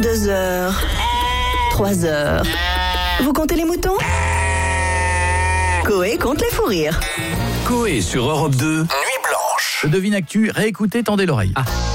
2 heures, 3 heures. Vous comptez les moutons? Coé compte les fous rires. Coé sur Europe 2, Nuit Blanche. Devine Actu, réécoutez, tendez l'oreille.